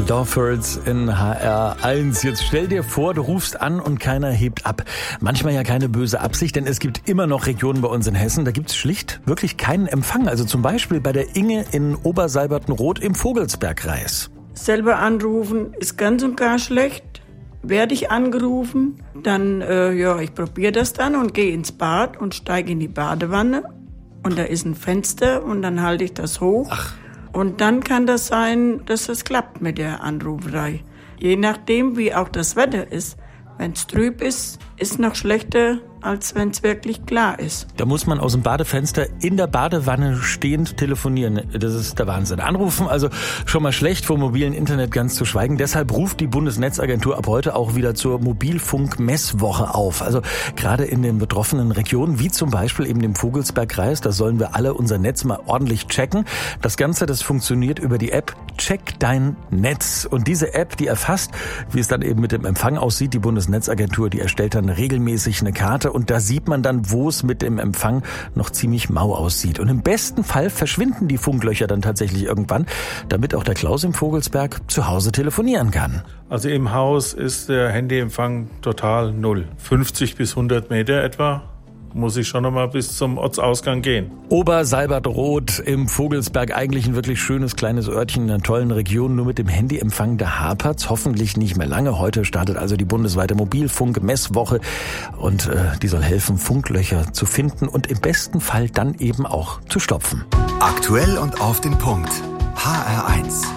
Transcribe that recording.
Lawford in HR1. Jetzt stell dir vor, du rufst an und keiner hebt ab. Manchmal ja keine böse Absicht, denn es gibt immer noch Regionen bei uns in Hessen, da gibt's schlicht wirklich keinen Empfang. Also zum Beispiel bei der Inge in Obersalbertenroth im Vogelsbergkreis. Selber anrufen ist ganz und gar schlecht. Werde ich angerufen, dann, ich probiere das dann und gehe ins Bad und steige in die Badewanne. Und da ist ein Fenster und dann halte ich das hoch. Ach. Und dann kann das sein, dass es klappt mit der Anruferei. Je nachdem, wie auch das Wetter ist. Wenn es trüb ist, ist noch schlechter, als wenn es wirklich klar ist. Da muss man aus dem Badefenster in der Badewanne stehend telefonieren. Das ist der Wahnsinn. Anrufen also schon mal schlecht, vom mobilen Internet ganz zu schweigen. Deshalb ruft die Bundesnetzagentur ab heute auch wieder zur Mobilfunk-Messwoche auf. Also gerade in den betroffenen Regionen, wie zum Beispiel eben dem Vogelsbergkreis, da sollen wir alle unser Netz mal ordentlich checken. Das Ganze, das funktioniert über die App Check dein Netz. Und diese App, die erfasst, wie es dann eben mit dem Empfang aussieht. Die Bundesnetzagentur, die erstellt dann regelmäßig eine Karte und da sieht man dann, wo es mit dem Empfang noch ziemlich mau aussieht. Und im besten Fall verschwinden die Funklöcher dann tatsächlich irgendwann, damit auch der Klaus im Vogelsberg zu Hause telefonieren kann. Also im Haus ist der Handyempfang total null. 50 bis 100 Meter etwa. Muss ich schon noch mal bis zum Ortsausgang gehen. Obersalbertenroth im Vogelsberg, eigentlich ein wirklich schönes kleines Örtchen in einer tollen Region. Nur mit dem Handyempfang, da hapert's hoffentlich nicht mehr lange. Heute startet also die bundesweite Mobilfunk-Messwoche und die soll helfen, Funklöcher zu finden und im besten Fall dann eben auch zu stopfen. Aktuell und auf den Punkt. HR1.